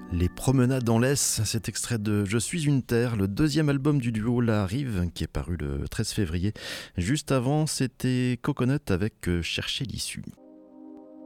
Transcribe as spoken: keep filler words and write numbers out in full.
Les promenades dans l'Est, cet extrait de Je suis une terre, le deuxième album du duo La Rive, qui est paru le treize février. Juste avant, c'était Coconut avec Chercher l'issue.